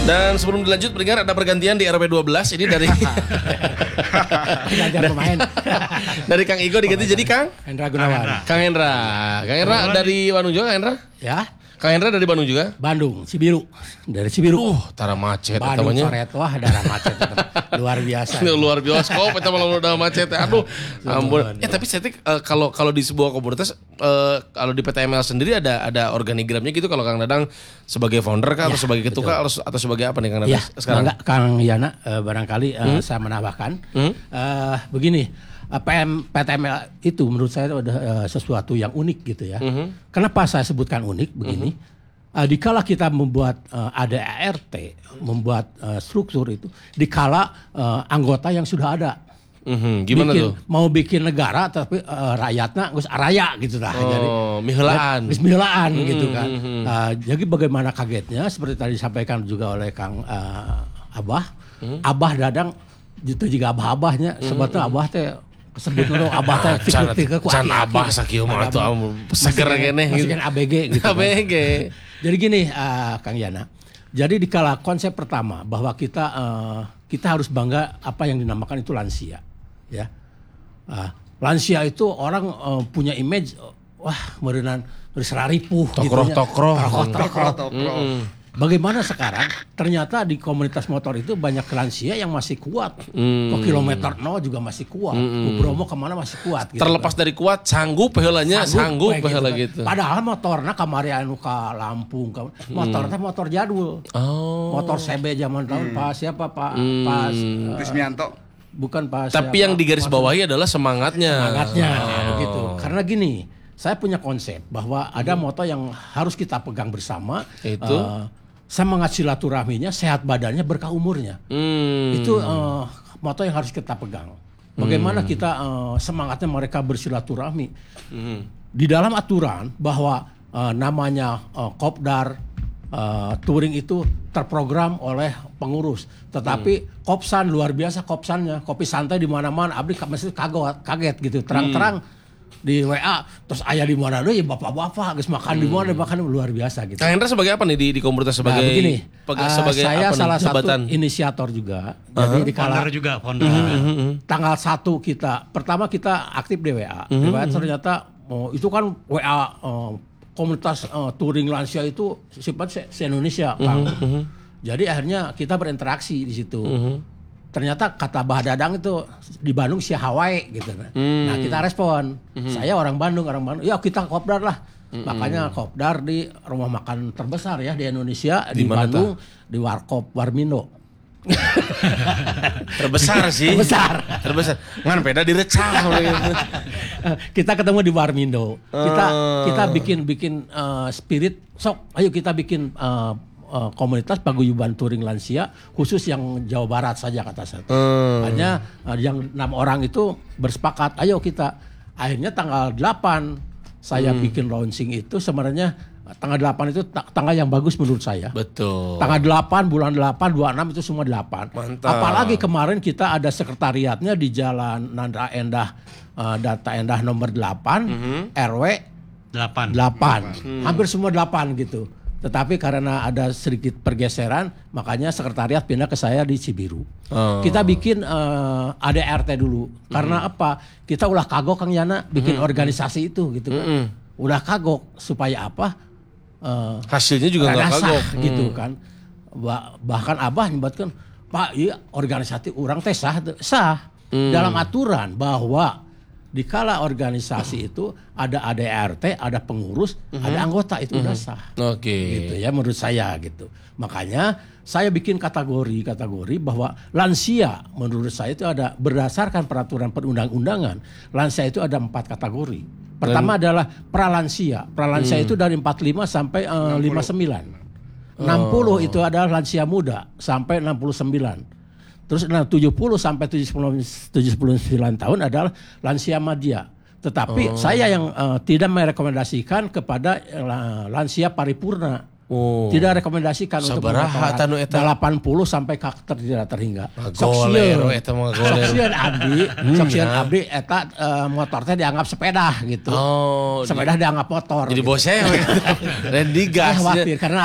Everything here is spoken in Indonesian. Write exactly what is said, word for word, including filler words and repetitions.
Dan sebelum dilanjut pendengar ada pergantian di R W dua belas ini dari Gantian pemain. dari Kang Igo diganti jadi Kang Hendra Gunawan. Kang Hendra. Kang Hendra dari Bandung juga Kang Hendra? Ya, Kang Hendra dari Bandung juga? Bandung, Cibiru. Dari Cibiru. Uh, tara macet Bandung namanya. coret wah darah macet. Luar biasa. Ini luar bioskop eta malah udah macet. Aduh, ampun. Eh tapi saya uh, kalau kalau di sebuah komunitas uh, kalau di P T M L sendiri ada ada organigramnya gitu kalau Kang Dadang sebagai founder kah Ya, atau sebagai ketua atau, atau sebagai apa nih Kang Dadang Ya, sekarang? enggak, Kang Yana uh, barangkali uh, Hmm? saya menambahkan Hmm? uh, begini, uh, P M, P T M L itu menurut saya itu ada uh, sesuatu yang unik gitu ya. Hmm. Kenapa saya sebutkan unik begini? Uh, dikala kita membuat uh, A D A R T, membuat uh, struktur itu, dikala uh, anggota yang sudah ada. Mhm, gimana bikin, tuh? Mau bikin negara tapi uh, rakyatnya nggak raya gitu lah. Oh, Jadi mihlaan. Bismillaan Hmm, gitu kan. hmm, hmm. Uh, jadi bagaimana kagetnya seperti tadi disampaikan juga oleh Kang uh, Abah, Hmm. Abah Dadang itu juga abah-abahnya sebetulnya Abah teh kesebut dulu Abah teh tikuk-tikuk ku Can aki-aki. Abah sakieu mah atuh seger kene Masih gitu. kan A B G gitu. A B G. Kan. Jadi gini uh, Kang Yana. Jadi dikala konsep pertama bahwa kita uh, kita harus bangga apa yang dinamakan itu lansia, ya. Uh, lansia itu orang uh, punya image uh, wah meureunnan geus raripuh Tokroh-tokroh. Tokroh-tokroh. Bagaimana sekarang ternyata di komunitas motor itu banyak lansia yang masih kuat. Mm. Ke kilometer nol juga masih kuat. Ke Bromo kemana masih kuat. Gitu Terlepas kan. dari kuat sanggup heulanya sanggup kayak heula kan. gitu. Padahal motornya kamari anu ka Lampung, ka, motornya motor jadul. Oh. Motor C B zaman tahun Pak siapa Pak Hmm. Pak Krismianto. bukan Pak Tapi siapa, yang digaris Pak- bawahi adalah semangatnya. semangatnya Oh. gitu. Karena gini, saya punya konsep bahwa ada moto yang harus kita pegang bersama. Itu? eh, semangat silaturahminya, sehat badannya, berkah umurnya. Hmm. Itu eh, moto yang harus kita pegang. Bagaimana kita eh, semangatnya mereka bersilaturahmi. Hmm. Di dalam aturan bahwa eh, namanya eh, kopdar eh, touring itu terprogram oleh pengurus. Tetapi kopsan luar biasa kopsannya, kopi santai di mana-mana. Abdi mesti kaget, kaget gitu. Terang-terang di W A terus ayah di mana deh ya bapak-bapak geus makan di mana makan luar biasa gitu. Kang Hendra sebagai apa nih di, di komunitas sebagai Nah, begini, peg- uh, sebagai saya apa nih, salah jabatan? satu inisiator juga. Jadi di kala Founder juga, founder juga. tanggal satu kita pertama kita aktif di W A. Di W A ternyata oh, itu kan W A uh, komunitas uh, touring lansia itu sifat se, se Indonesia, Kang. Jadi akhirnya kita berinteraksi di situ. Ternyata kata Bah Dadang itu di Bandung si Hawaii gitu. Nah kita respon. Saya orang Bandung, orang Bandung. Ya kita kopdar lah. Makanya kopdar di rumah makan terbesar ya di Indonesia di, Di mana Bandung di Warkop Warmindo. Terbesar sih. Terbesar. Terbesar. Ngan peda direcah. Kita ketemu di Warmindo. Kita Oh. kita bikin bikin uh, spirit. Sok, ayo kita bikin uh, uh, komunitas paguyuban touring lansia khusus yang Jawa Barat saja kata saya. Hmm. Hanya uh, yang enam orang itu bersepakat, ayo kita. Akhirnya tanggal delapan saya Hmm. bikin launching itu sebenarnya uh, tanggal delapan itu ta- tanggal yang bagus menurut saya. Betul. Tanggal delapan, bulan delapan, dua puluh enam itu semua delapan. Mantap. Apalagi kemarin kita ada sekretariatnya di Jalan Nanda Endah, uh, Data Endah nomor delapan, R W Delapan. delapan. Hampir semua delapan gitu. Tetapi karena ada sedikit pergeseran, makanya sekretariat pindah ke saya di Cibiru. Oh. Kita bikin uh, A D R T dulu. Karena apa? Kita ulah kagok Kang Yana bikin organisasi itu gitu kan. Udah kagok supaya apa? Uh, Hasilnya juga nggak rada sah, kagok. gitu kan. Ba- bahkan Abah nyebutkan, Pak, iya organisasi orang teh sah, teu?" sah dalam aturan bahwa dikala organisasi itu ada A D R T, ada pengurus, ada anggota itu udah sah. Oke. Gitu ya menurut saya gitu. Makanya saya bikin kategori-kategori bahwa lansia menurut saya itu ada berdasarkan peraturan perundang-undangan. Lansia itu ada empat kategori. Pertama adalah pralansia. Pralansia itu dari empat puluh lima sampai eh, lima puluh sembilan. enam puluh itu adalah lansia muda sampai enam puluh sembilan. Terus nah, tujuh puluh sampai tujuh puluh sembilan tahun adalah lansia madya. Tetapi saya yang eh, tidak merekomendasikan kepada eh, lansia paripurna. Oh. Tidak rekomendasikan untuk Sabaraha motor tanu eta? delapan puluh sampai ka ter tidak terhingga. Golero eta mah golero. Soksieun abdi, soksieun abdi eta eh, motor teh dianggap sepeda gitu. Oh. Sepeda dianggap motor. Jadi gitu. bosnya dan digas. Saya khawatir karena